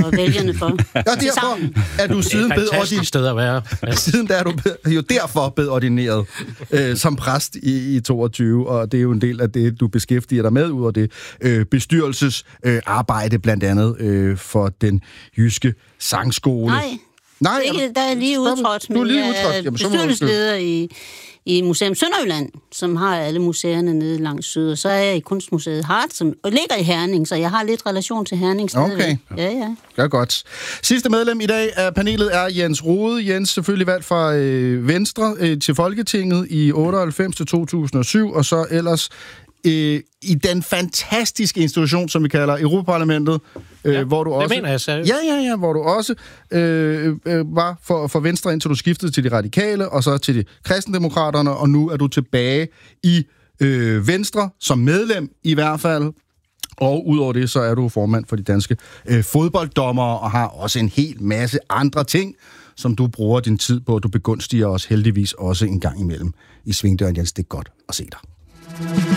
og vælgerne for. Og derfor er du siden blevet ordineret. Sted at være. Ja. Siden der er du jo derfor blevet ordineret som præst i 22, og det er jo en del af det, du beskæftiger dig med, ud af det bestyrelsesarbejde, blandt andet for den jyske sangskole. Nej, ikke, der er lige udtrådt, men jeg er bestyrelsesleder i Museum Sønderjylland, som har alle museerne nede langs syd, og så er jeg i Kunstmuseet Hart, som ligger i Herning, så jeg har lidt relation til Herning stadigvæk. Okay. Ja. Det er godt. Sidste medlem i dag af panelet er Jens Rohde. Jens selvfølgelig valgt fra Venstre til Folketinget i 98 til 2007, og så ellers i den fantastiske institution, som vi kalder Europaparlamentet, hvor du også... Det mener jeg seriøst. Ja, hvor du også var for Venstre, indtil du skiftede til de radikale, og så til de kristendemokraterne, og nu er du tilbage i Venstre, som medlem i hvert fald. Og udover det, så er du formand for de danske fodbolddommere, og har også en hel masse andre ting, som du bruger din tid på. Du begunstiger os heldigvis også en gang imellem i svingdøren, Jens. Det er godt at se dig.